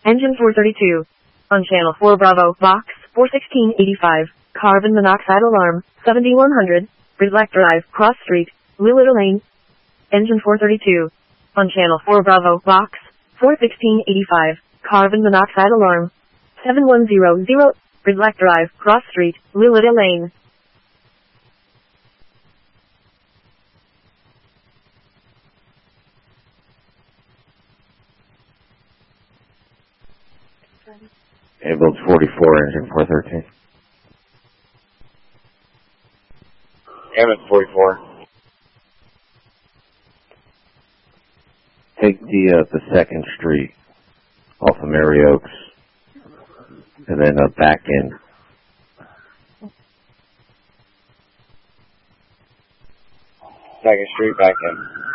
Engine 432. On Channel 4 Bravo, Box 41685. Carbon monoxide alarm, 7100. Ridlek Drive, Cross Street, Lillard Lane. Engine 432. On Channel 4 Bravo, Box 41685. Carbon monoxide alarm, 7100. Ridlek Drive, Cross Street, Lillard Lane. Ambulance 44, engine 413. Ambulance 44. Take the 2nd Street off of Mary Oaks, and then back in. 2nd Street, back in.